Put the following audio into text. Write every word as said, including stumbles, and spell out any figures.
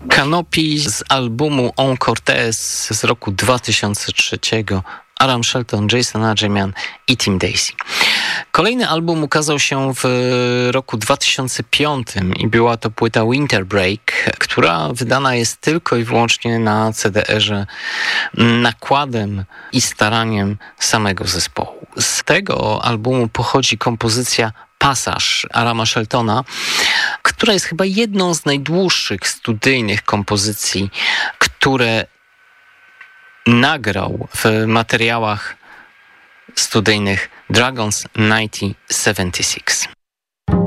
Canopy z albumu On Cortez z roku dwa tysiące trzeciego. Aram Shelton, Jason Adjemian i Tim Daisy. Kolejny album ukazał się w roku dwa tysiące piątym i była to płyta Winter Break, która wydana jest tylko i wyłącznie na C D R-ze nakładem i staraniem samego zespołu. Z tego albumu pochodzi kompozycja Passage Arama Sheltona, która jest chyba jedną z najdłuższych studyjnych kompozycji, które nagrał w materiałach studyjnych Dragons tysiąc dziewięćset siedemdziesiąt sześć.